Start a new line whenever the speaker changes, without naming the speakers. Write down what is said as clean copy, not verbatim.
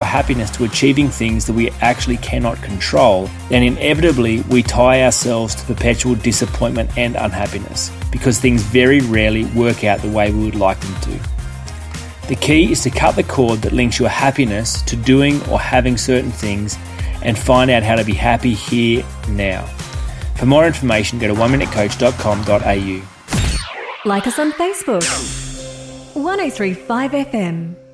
happiness to achieving things that we actually cannot control, then inevitably we tie ourselves to perpetual disappointment and unhappiness because things very rarely work out the way we would like them to. The key is to cut the cord that links your happiness to doing or having certain things and find out how to be happy here now. For more information, go to oneminutecoach.com.au.
Like us on Facebook. 1035 FM.